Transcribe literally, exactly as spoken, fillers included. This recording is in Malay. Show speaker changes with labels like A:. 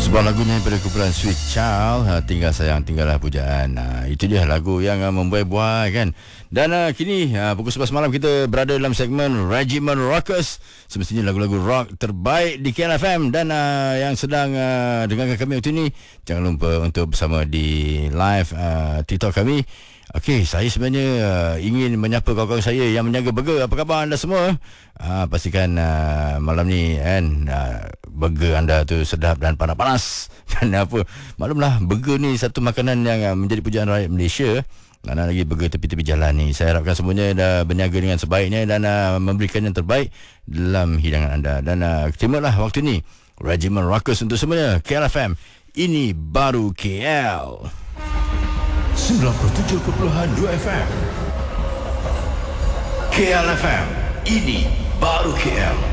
A: Sebuah lagunya daripada kumpulan Sweet Child, ha, Tinggal Sayang Tinggallah Pujaan. Ha, itu dia lagu yang uh, membuai-buai kan. Dan uh, kini uh, pukul sebelas malam kita berada dalam segmen Regiment Rockers. Semestinya lagu-lagu rock terbaik di K L F M. Dan uh, yang sedang uh, dengarkan kami waktu ini, jangan lupa untuk bersama di live uh, TikTok kami. Okey, saya sebenarnya uh, ingin menyapa kawan-kawan saya yang menjaga burger. Apa khabar anda semua? Uh, pastikan uh, malam ni kan uh, burger anda tu sedap dan panas-panas. Dan apa, maklumlah burger ni satu makanan yang uh, menjadi pujaan rakyat Malaysia. Mana lagi burger tepi-tepi jalan ni. Saya harapkan semuanya dah berniaga dengan sebaiknya dan uh, memberikan yang terbaik dalam hidangan anda. Dan uh, terimalah waktu ni Regiment Rockers untuk semuanya. K L F M, ini baru K L. sembilan puluh tujuh perpuluhan dua F M K L F M, ini baru K L.